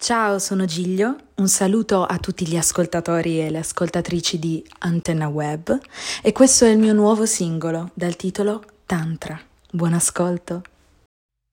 Ciao, sono Giglio, un saluto a tutti gli ascoltatori e le ascoltatrici di Antenna Web e questo è il mio nuovo singolo dal titolo Tantra. Buon ascolto!